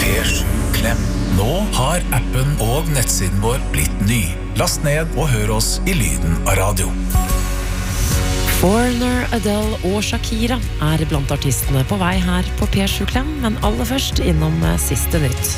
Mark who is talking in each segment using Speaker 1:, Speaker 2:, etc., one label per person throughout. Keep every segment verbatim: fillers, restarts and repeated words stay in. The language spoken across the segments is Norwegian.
Speaker 1: P sju Klem. Nå har appen og nettsiden vår blitt ny. Last ned og hør oss i lyden av radio.
Speaker 2: Foreigner, Adele og Shakira er blant artistene på vei her på P sju Klem, men aller først innom siste nytt.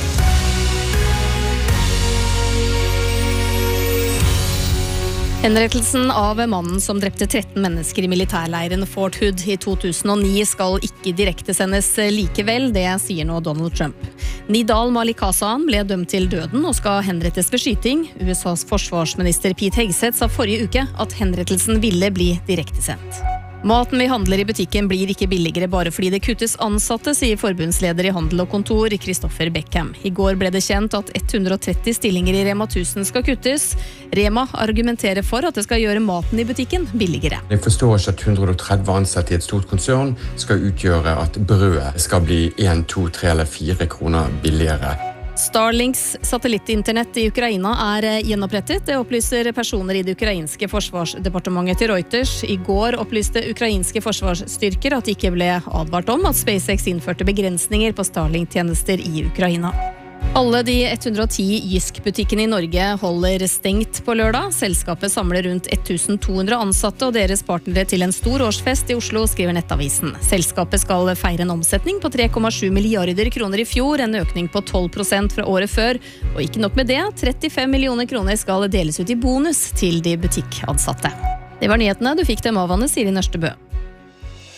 Speaker 3: Henrettelsen av mannen som drepte tretten mennesker i militærleiren Fort Hood i to tusen og ni skal ikke direktesendes likevel, det sier nå Donald Trump. Nidal Malik Hasan ble dømt til døden og skal henrettes ved skyting. U S A's forsvarsminister Pete Hegseth sa forrige uke at henrettelsen ville bli direktesendt. Maten vi handler i butikken blir ikke billigere bare fordi det kuttes ansatte, sier forbundsleder i Handel og Kontor, Christopher Beckham. I går ble det kjent at hundre og tretti stillinger i Rema tusen skal kuttes. Rema argumenterer for at det skal gjøre maten i butikken billigere.
Speaker 4: Jeg forstår ikke at hundre og tretti ansatte i et stort konsern skal utgjøre at brødet skal bli en, to, tre eller fire kroner billigere.
Speaker 3: Starlinks satellittinternett i Ukraina er gjenopprettet. Det opplyser personer i det ukrainske forsvarsdepartementet til Reuters. I går opplyste ukrainske forsvarsstyrker at det ikke ble advart om at SpaceX innførte begrensninger på Starlink-tjenester i Ukraina. Alle de hundre og ti Jysk-butikkene i Norge holder stengt på lørdag. Selskapet samler rundt tusen to hundre ansatte og deres partnere til en stor årsfest i Oslo, skriver Nettavisen. Selskapet skal feire en omsetning på tre komma sju milliarder kroner i fjor, en økning på tolv prosent fra året før. Og ikke nok med det, trettifem millioner kroner skal deles ut i bonus til de butikkansatte. Det var nyhetene, du fikk dem av Anne Siri Nørstebø.